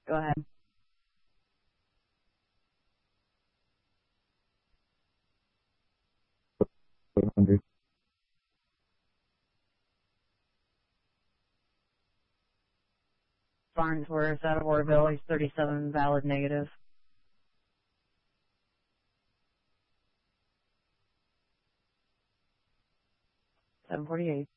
Go ahead. Farnsworth out of Oroville, he's 37, valid negative. 748.